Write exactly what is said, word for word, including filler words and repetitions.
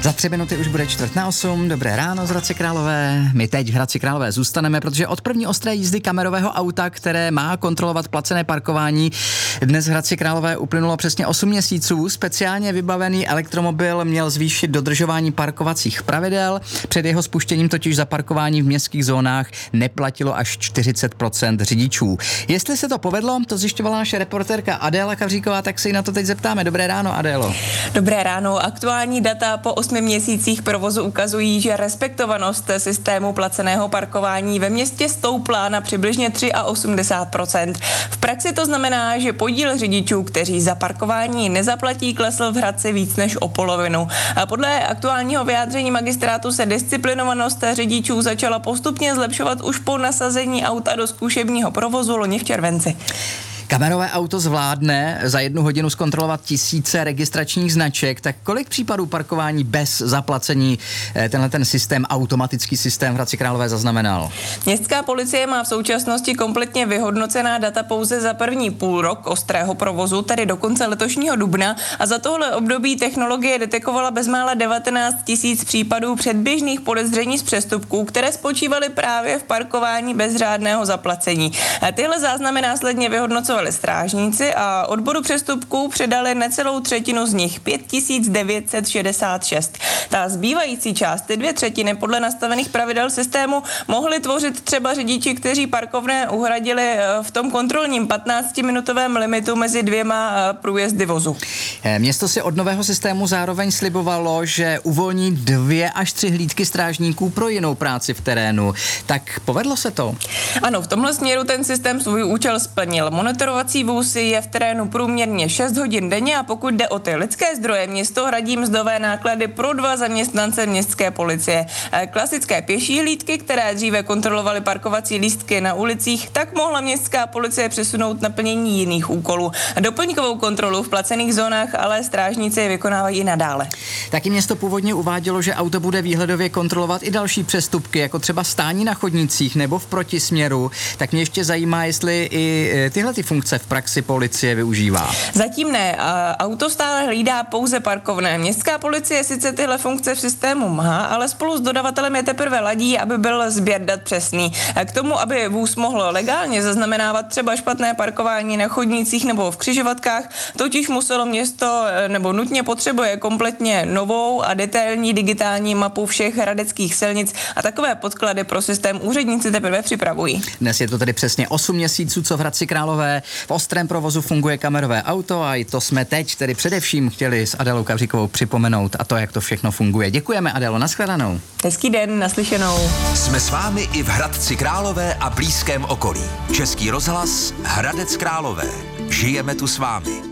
Za tři minuty už bude čtvrt na osm. Dobré ráno z Hradce Králové. My teď v Hradci Králové zůstaneme, protože od první ostré jízdy kamerového auta, které má kontrolovat placené parkování, dnes v Hradci Králové uplynulo přesně osm měsíců. Speciálně vybavený elektromobil měl zvýšit dodržování parkovacích pravidel. Před jeho spuštěním totiž za parkování v městských zónách neplatilo až čtyřicet procent řidičů. Jestli se to povedlo, to zjišťovala naše reportérka Adéla Kavříková, tak se jí na to teď zeptáme. Dobré ráno, Adélo. Dobré ráno. Aktuální data po osmi měsících provozu ukazují, že respektovanost systému placeného parkování ve městě stoupla na přibližně osmdesát tři procent. V praxi to znamená, že podíl řidičů, kteří za parkování nezaplatí, klesl v Hradci víc než o polovinu. A podle aktuálního vyjádření magistrátu se disciplinovanost řidičů začala postupně zlepšovat už po nasazení auta do zkušebního provozu loni v červenci. Kamerové auto zvládne za jednu hodinu zkontrolovat tisíce registračních značek, tak kolik případů parkování bez zaplacení tenhle ten systém, automatický systém v Hradci Králové zaznamenal? Městská policie má v současnosti kompletně vyhodnocená data pouze za první půl rok ostrého provozu, tedy do konce letošního dubna, a za tohle období technologie detekovala bezmála devatenáct tisíc případů předběžných podezření z přestupků, které spočívaly právě v parkování bez řádného zaplacení. A tyhle záznamy následně vyhodnocovali strážníci a odboru přestupků předali necelou třetinu z nich, pět tisíc devět set šedesát šest. Ta zbývající část, ty dvě třetiny podle nastavených pravidel systému, mohli tvořit třeba řidiči, kteří parkovné uhradili v tom kontrolním patnáctiminutovém limitu mezi dvěma průjezdy vozu. Město si od nového systému zároveň slibovalo, že uvolní dvě až tři hlídky strážníků pro jinou práci v terénu. Tak povedlo se to? Ano, v tomhle směru ten systém svůj účel splnil. Monitorovací vůz je v terénu průměrně šest hodin denně a pokud jde o ty lidské zdroje, město hradí mzdové náklady pro dva zaměstnance městské policie. Klasické pěší hlídky, které dříve kontrolovaly parkovací lístky na ulicích, tak mohla městská policie přesunout na plnění jiných úkolů. Doplňkovou kontrolu v placených zónách ale strážníci vykonávají i nadále. Taky město původně uvádělo, že auto bude výhledově kontrolovat i další přestupky, jako třeba stání na chodnících nebo v protisměru. Tak mě ještě zajímá, jestli i tyhle ty funkce v praxi policie využívá. Zatím ne. Auto stále hlídá pouze parkovné. Městská policie sice tyhle funkce v systému má, ale spolu s dodavatelem je teprve ladí, aby byl sběr dat přesný. K tomu, aby vůz mohl legálně zaznamenávat třeba špatné parkování na chodnících nebo v křižovatkách, totiž muselo město nebo nutně potřebuje kompletně novou a detailní digitální mapu všech hradeckých silnic a takové podklady pro systém úředníci teprve připravují. Dnes je to tedy přesně osm měsíců, co v Hradci Králové v ostrém provozu funguje kamerové auto a i to jsme teď tedy především chtěli s Adélou Kavříkovou připomenout a to, jak to všechno funguje. Děkujeme, Adélo, nashledanou. Hezký den, naslyšenou. Jsme s vámi i v Hradci Králové a blízkém okolí. Český rozhlas Hradec Králové. Žijeme tu s vámi.